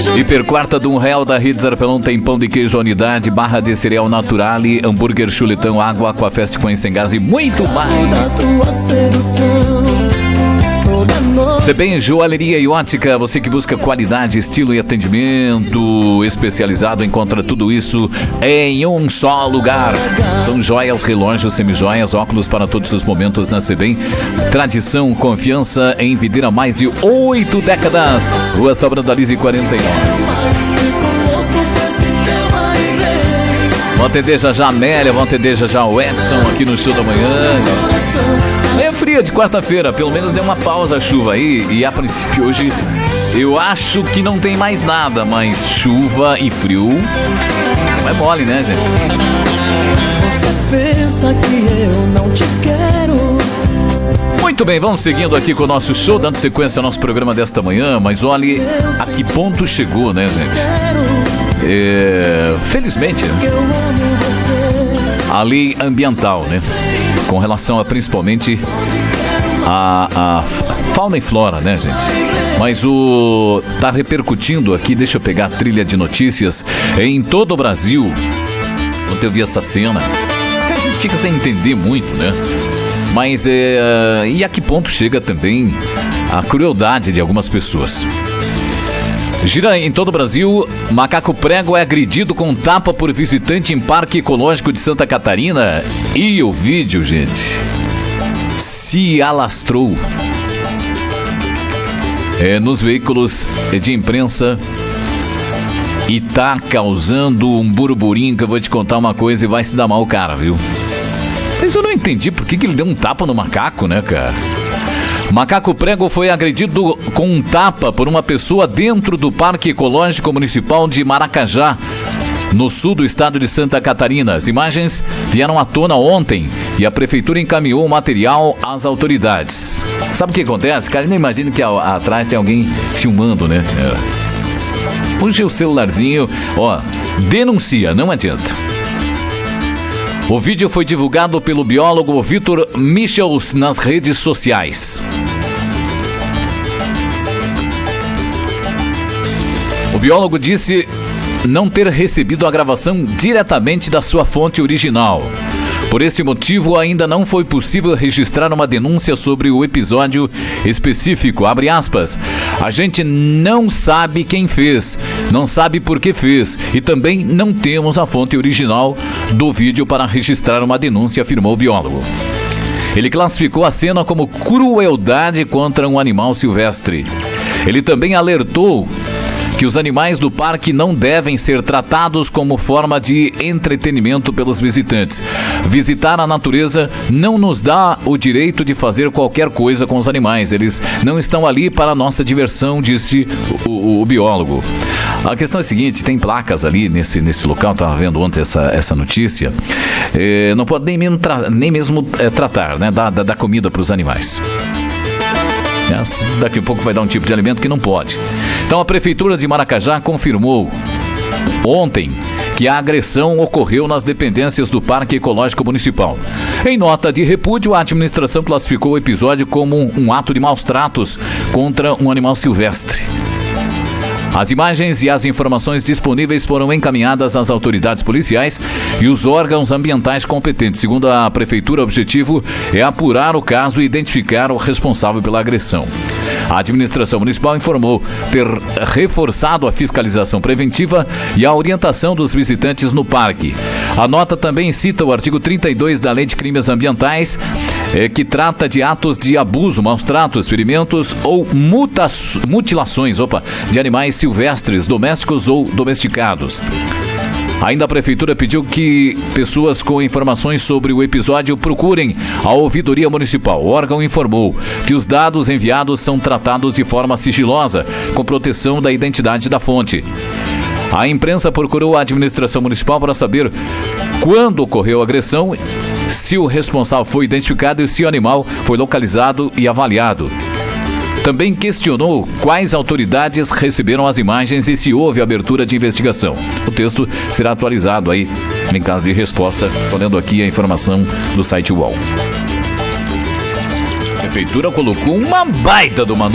Hiper quarta de R$1 da Rede Zarpelão tem pão de queijo unidade, barra de cereal Naturale, hambúrguer chuletão, água, Aquafest com sem gás e muito mais. Sebem Joalheria e Ótica, você que busca qualidade, estilo e atendimento especializado, encontra tudo isso em um só lugar. São joias, relógios, semijoias, óculos para todos os momentos na Sebem. Tradição, confiança em Videira há mais de 8 décadas. Rua Sobra da Lise 49. Vão atender já a Amélia, vão atender já o Edson aqui no show da manhã. É fria de quarta-feira, pelo menos deu uma pausa a chuva aí. E a princípio hoje eu acho que não tem mais nada, mas chuva e frio não é mole, né, gente? Você pensa que eu não te quero. Muito bem, vamos seguindo aqui com o nosso show, dando sequência ao nosso programa desta manhã. Mas olhe a que ponto chegou, né, gente? Felizmente, né? A lei ambiental, né? Com relação a principalmente a fauna e flora, né, gente? Mas tá repercutindo aqui, deixa eu pegar a trilha de notícias em todo o Brasil. Ontem eu vi essa cena, a gente fica sem entender muito, né? Mas e a que ponto chega também a crueldade de algumas pessoas? Gira em todo o Brasil, macaco prego é agredido com tapa por visitante em Parque Ecológico de Santa Catarina. E o vídeo, gente, se alastrou nos veículos de imprensa e tá causando um burburinho que eu vou te contar uma coisa e vai se dar mal o cara, viu? Mas eu não entendi por que ele deu um tapa no macaco, né, cara? Macaco prego foi agredido com um tapa por uma pessoa dentro do Parque Ecológico Municipal de Maracajá, no sul do estado de Santa Catarina. As imagens vieram à tona ontem e a prefeitura encaminhou o material às autoridades. Sabe o que acontece? Cara, não imagina que atrás tem alguém filmando, né? Hoje o celularzinho, denuncia, não adianta. O vídeo foi divulgado pelo biólogo Vitor Michels nas redes sociais. O biólogo disse não ter recebido a gravação diretamente da sua fonte original. Por esse motivo, ainda não foi possível registrar uma denúncia sobre o episódio específico. Abre aspas. A gente não sabe quem fez, não sabe por que fez e também não temos a fonte original do vídeo para registrar uma denúncia, afirmou o biólogo. Ele classificou a cena como crueldade contra um animal silvestre. Ele também alertou que os animais do parque não devem ser tratados como forma de entretenimento pelos visitantes. Visitar a natureza não nos dá o direito de fazer qualquer coisa com os animais. Eles não estão ali para a nossa diversão, disse o biólogo. A questão é a seguinte, tem placas ali nesse local, estava vendo ontem essa notícia, não pode nem mesmo tratar, né, da comida para os animais. Daqui a pouco vai dar um tipo de alimento que não pode. Então a Prefeitura de Maracajá confirmou ontem que a agressão ocorreu nas dependências do Parque Ecológico Municipal. Em nota de repúdio, a administração classificou o episódio como um ato de maus tratos contra um animal silvestre. As imagens e as informações disponíveis foram encaminhadas às autoridades policiais e os órgãos ambientais competentes. Segundo a Prefeitura, o objetivo é apurar o caso e identificar o responsável pela agressão. A administração municipal informou ter reforçado a fiscalização preventiva e a orientação dos visitantes no parque. A nota também cita o artigo 32 da Lei de Crimes Ambientais, que trata de atos de abuso, maus tratos, ferimentos ou mutilações de animais silvestres, domésticos ou domesticados. Ainda a Prefeitura pediu que pessoas com informações sobre o episódio procurem a Ouvidoria Municipal. O órgão informou que os dados enviados são tratados de forma sigilosa, com proteção da identidade da fonte. A imprensa procurou a administração municipal para saber quando ocorreu a agressão, se o responsável foi identificado e se o animal foi localizado e avaliado. Também questionou quais autoridades receberam as imagens e se houve abertura de investigação. O texto será atualizado aí em caso de resposta, olhando aqui a informação do site UOL. A Prefeitura colocou uma baita de uma